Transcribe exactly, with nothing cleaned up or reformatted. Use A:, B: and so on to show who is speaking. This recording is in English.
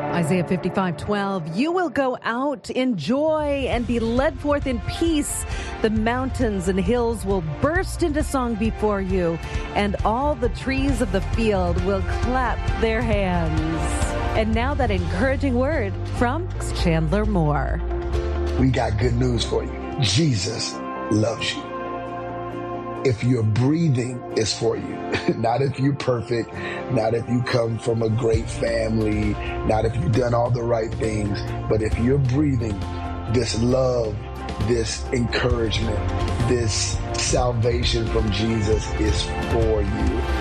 A: Isaiah fifty-five twelve, you will go out in joy and be led forth in peace. The mountains and hills will burst into song before you, and all the trees of the field will clap their hands. And now that encouraging word from Chandler Moore.
B: We got good news for you. Jesus loves you. If you're breathing, it's for you. Not if you're perfect, not if you come from a great family, not if you've done all the right things, but if you're breathing, this love, this encouragement, this salvation from Jesus is for you.